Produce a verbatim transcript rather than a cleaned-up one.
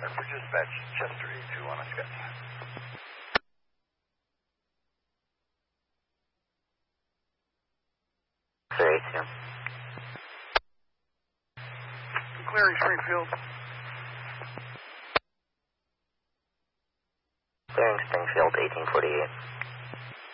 For dispatch, Chester eight two one, I got you. Sir eight two. Clearing Springfield. Clearing Springfield, eighteen forty-eight.